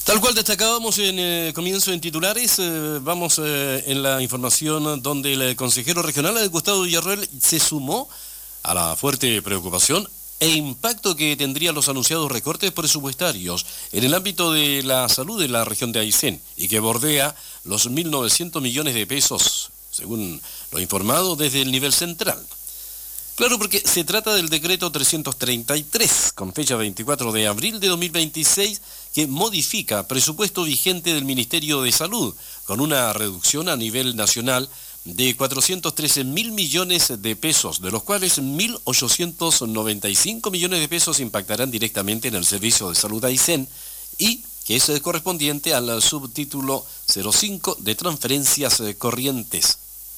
Tal cual destacábamos en comienzo en titulares, vamos en la información donde el consejero regional Gustavo Villarroel se sumó a la fuerte preocupación e impacto que tendrían los anunciados recortes presupuestarios en el ámbito de la salud de la región de Aysén y que bordea los 1.900 millones de pesos, según lo informado desde el nivel central. Claro, porque se trata del decreto 333, con fecha 24 de abril de 2026, que modifica presupuesto vigente del Ministerio de Salud, con una reducción a nivel nacional de 413.000 millones de pesos, de los cuales 1.895 millones de pesos impactarán directamente en el Servicio de Salud Aysén y que es correspondiente al subtítulo 05 de transferencias corrientes.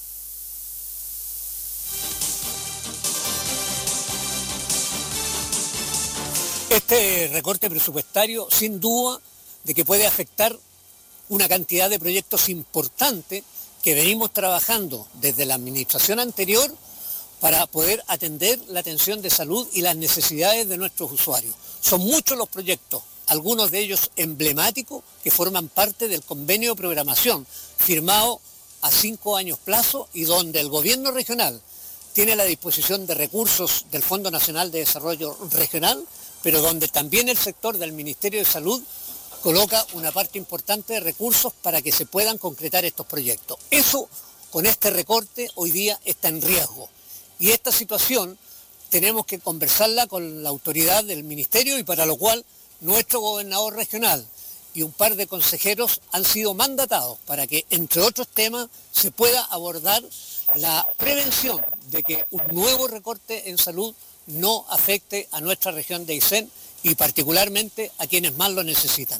Este recorte presupuestario, sin duda, de que puede afectar una cantidad de proyectos importantes que venimos trabajando desde la administración anterior para poder atender la atención de salud y las necesidades de nuestros usuarios. Son muchos los proyectos, algunos de ellos emblemáticos, que forman parte del convenio de programación firmado a 5 años plazo y donde el gobierno regional tiene la disposición de recursos del Fondo Nacional de Desarrollo Regional, pero donde también el sector del Ministerio de Salud coloca una parte importante de recursos para que se puedan concretar estos proyectos. Eso, con este recorte, hoy día está en riesgo. Y esta situación tenemos que conversarla con la autoridad del Ministerio y para lo cual nuestro gobernador regional y un par de consejeros han sido mandatados para que, entre otros temas, se pueda abordar la prevención de que un nuevo recorte en salud no afecte a nuestra región de Aysén y particularmente a quienes más lo necesitan.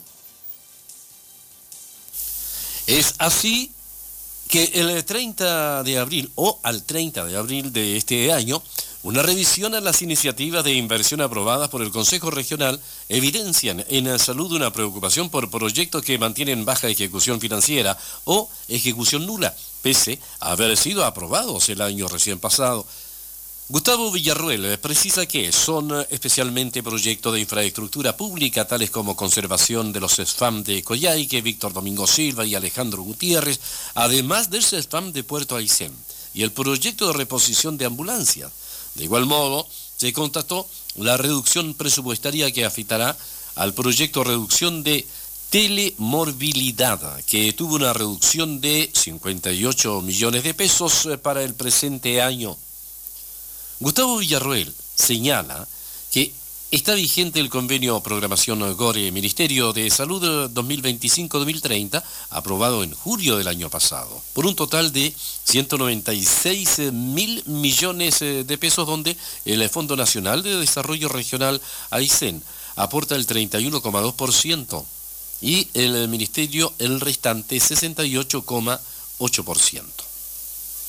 Es así que el 30 de abril o al 30 de abril de este año, una revisión a las iniciativas de inversión aprobadas por el Consejo Regional evidencian en salud una preocupación por proyectos que mantienen baja ejecución financiera o ejecución nula, pese a haber sido aprobados el año recién pasado. Gustavo Villarroel precisa que son especialmente proyectos de infraestructura pública, tales como conservación de los CESFAM de Coyhaique, Víctor Domingo Silva y Alejandro Gutiérrez, además del CESFAM de Puerto Aysén, y el proyecto de reposición de ambulancias. De igual modo, se constató la reducción presupuestaria que afectará al proyecto de reducción de telemorbilidad, que tuvo una reducción de 58 millones de pesos para el presente año. Gustavo Villarroel señala que está vigente el convenio Programación GORE Ministerio de Salud 2025-2030, aprobado en julio del año pasado, por un total de 196.000 millones de pesos, donde el Fondo Nacional de Desarrollo Regional Aysén aporta el 31,2% y el Ministerio el restante 68,8%.